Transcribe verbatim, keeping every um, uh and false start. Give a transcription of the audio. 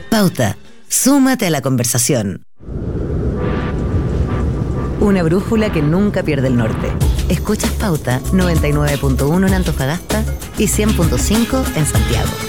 Pauta, súmate a la conversación. Una brújula que nunca pierde el norte. Escuchas Pauta noventa y nueve punto uno en Antofagasta y cien punto cinco en Santiago.